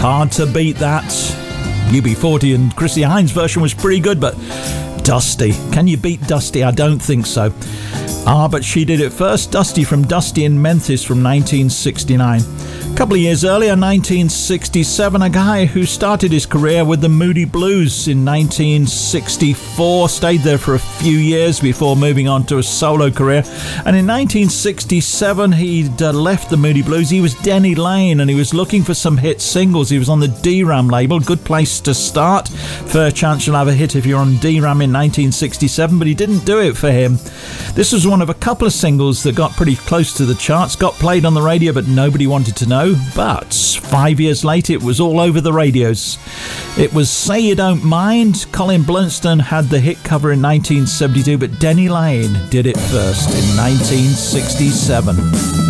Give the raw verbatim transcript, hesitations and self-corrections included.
Hard to beat that. U B forty and Chrissie Hynde's version was pretty good, but Dusty. Can you beat Dusty? I don't think so. Ah, but she did it first. Dusty from Dusty in Memphis from nineteen sixty-nine. A couple of years earlier, nineteen sixty-seven, a guy who started his career with the Moody Blues in nineteen sixty-four, stayed there for a few years before moving on to a solo career. And in nineteen sixty-seven, he'd uh, left the Moody Blues. He was Denny Laine, and he was looking for some hit singles. He was on the D-Ram label. Good place to start. Fair chance you'll have a hit if you're on D-Ram in nineteen sixty-seven, but he didn't do it for him. This was one of a couple of singles that got pretty close to the charts, got played on the radio, but nobody wanted to know. But five years later, it was all over the radios. It was Say You Don't Mind. Colin Blunstone had the hit cover in nineteen seventy-two, but Denny Laine did it first in nineteen sixty-seven.